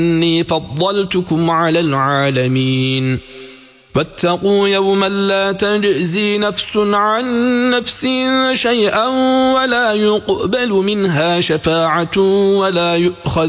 إني فضلتكم على العالمين واتقوا يوما لا تجزي نفس عن نفس شيئا ولا يقبل منها شفاعة ولا يؤخذ